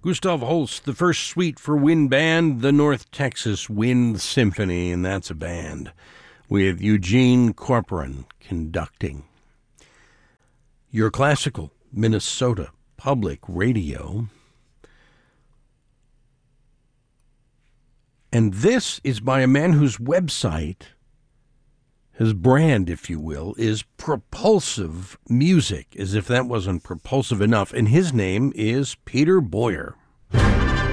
Gustav Holst, the first suite for wind band, the North Texas Wind Symphony, and that's a band, with Eugene Corporon conducting. Your classical Minnesota Public Radio. And this is by a man whose website, his brand, if you will, is Propulsive Music, as if that wasn't propulsive enough. And his name is Peter Boyer.